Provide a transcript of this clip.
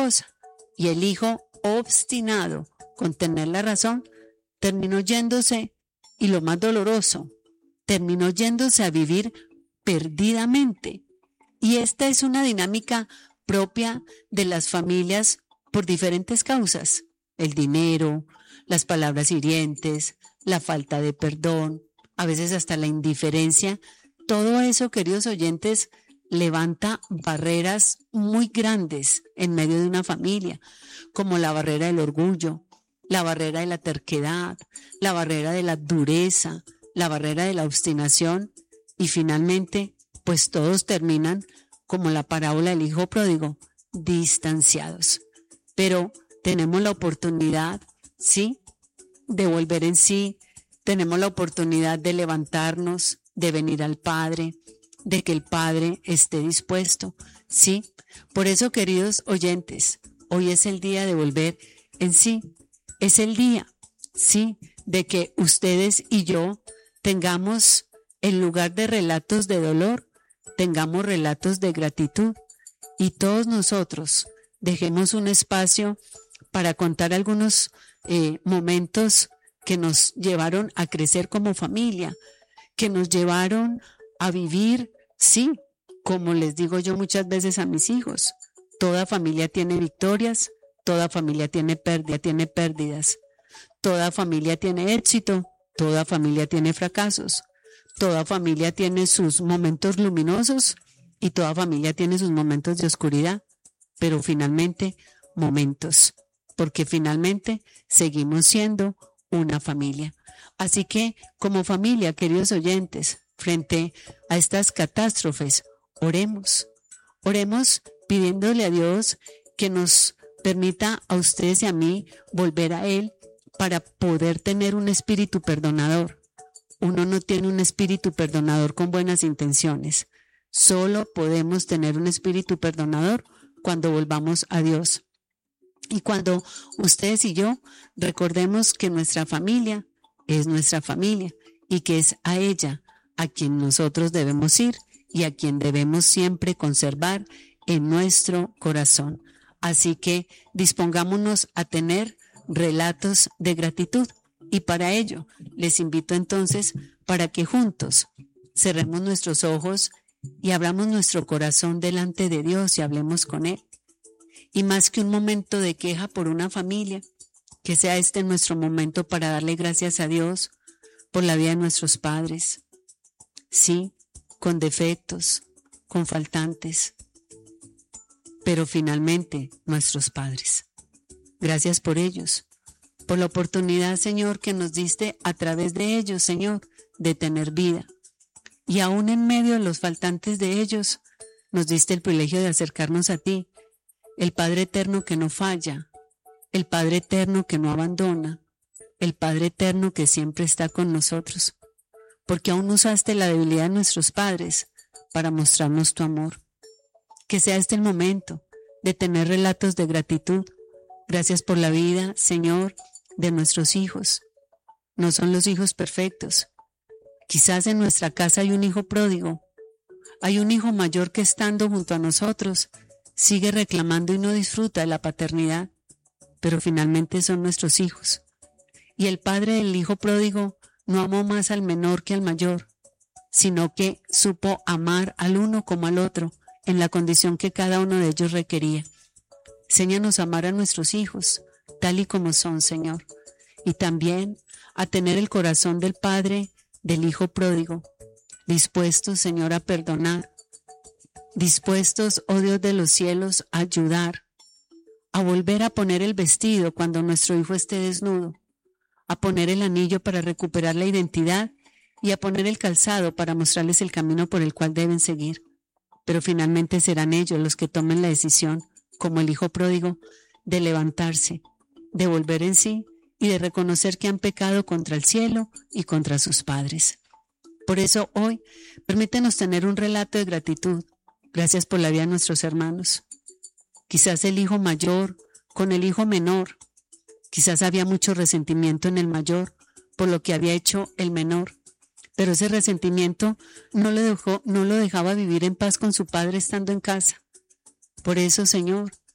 cosa. Y el hijo, obstinado con tener la razón, terminó yéndose, y lo más doloroso, terminó yéndose a vivir perdidamente. Y esta es una dinámica propia de las familias por diferentes causas: el dinero, las palabras hirientes, la falta de perdón, a veces hasta la indiferencia. Todo eso, queridos oyentes, levanta barreras muy grandes en medio de una familia, como la barrera del orgullo, la barrera de la terquedad, la barrera de la dureza, la barrera de la obstinación, y finalmente, pues todos terminan como la parábola del hijo pródigo, distanciados. Pero tenemos la oportunidad, ¿sí?, de volver en sí, tenemos la oportunidad de levantarnos, de venir al Padre, de que el Padre esté dispuesto, ¿sí? Por eso, queridos oyentes, hoy es el día de volver en sí, es el día, ¿sí?, de que ustedes y yo tengamos, en lugar de relatos de dolor, tengamos relatos de gratitud, y todos nosotros dejemos un espacio para contar algunos momentos que nos llevaron a crecer como familia, que nos llevaron a vivir, sí, como les digo yo muchas veces a mis hijos, toda familia tiene victorias, toda familia tiene pérdidas, toda familia tiene éxito, toda familia tiene fracasos, toda familia tiene sus momentos luminosos y toda familia tiene sus momentos de oscuridad, pero finalmente momentos, porque finalmente seguimos siendo una familia. Así que, como familia, queridos oyentes, frente a estas catástrofes, oremos pidiéndole a Dios que nos permita a ustedes y a mí volver a Él para poder tener un espíritu perdonador. Uno no tiene un espíritu perdonador con buenas intenciones. Solo podemos tener un espíritu perdonador cuando volvamos a Dios. Y cuando ustedes y yo recordemos que nuestra familia es nuestra familia y que es a ella a quien nosotros debemos ir y a quien debemos siempre conservar en nuestro corazón. Así que dispongámonos a tener relatos de gratitud, y para ello les invito entonces para que juntos cerremos nuestros ojos y abramos nuestro corazón delante de Dios y hablemos con Él. Y más que un momento de queja por una familia, que sea este nuestro momento para darle gracias a Dios por la vida de nuestros padres, sí, con defectos, con faltantes, pero finalmente nuestros padres. Gracias por ellos, por la oportunidad, Señor, que nos diste a través de ellos, Señor, de tener vida. Y aún en medio de los faltantes de ellos, nos diste el privilegio de acercarnos a ti, el Padre eterno que no falla, el Padre eterno que no abandona, el Padre eterno que siempre está con nosotros, porque aún usaste la debilidad de nuestros padres para mostrarnos tu amor. Que sea este el momento de tener relatos de gratitud. Gracias por la vida, Señor, de nuestros hijos. No son los hijos perfectos. Quizás en nuestra casa hay un hijo pródigo, hay un hijo mayor que estando junto a nosotros sigue reclamando y no disfruta de la paternidad, pero finalmente son nuestros hijos. Y el padre del hijo pródigo no amó más al menor que al mayor, sino que supo amar al uno como al otro, en la condición que cada uno de ellos requería. Enséñanos a amar a nuestros hijos, tal y como son, Señor, y también a tener el corazón del padre del hijo pródigo, dispuestos, Señor, a perdonar, dispuestos, oh Dios de los cielos, a ayudar, a volver a poner el vestido cuando nuestro hijo esté desnudo, a poner el anillo para recuperar la identidad y a poner el calzado para mostrarles el camino por el cual deben seguir. Pero finalmente serán ellos los que tomen la decisión, como el hijo pródigo, de levantarse, de volver en sí y de reconocer que han pecado contra el cielo y contra sus padres. Por eso hoy, permítenos tener un relato de gratitud. Gracias por la vida de nuestros hermanos. Quizás el hijo mayor con el hijo menor. Quizás había mucho resentimiento en el mayor por lo que había hecho el menor. Pero ese resentimiento no lo dejaba vivir en paz con su padre estando en casa. Por eso, Señor,